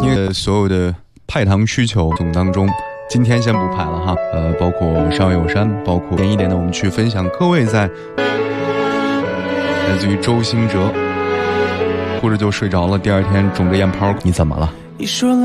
因为所有的派糖需求总当中，今天先不排了哈。包括上有山，包括一点一点的我们去分享各位在来自于周兴哲，哭着就睡着了，第二天肿着眼泡，你怎么了？你说了